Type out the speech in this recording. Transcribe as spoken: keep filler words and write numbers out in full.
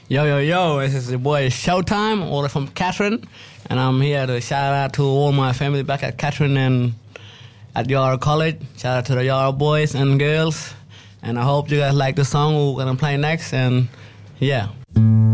Yo, yo, yo, this is your boy Showtime, all the way from Catherine, and I'm here to shout out to all my family back at Catherine and at Yara College. Shout out to the Yara boys and girls, and I hope you guys like the song we're going to play next, and yeah.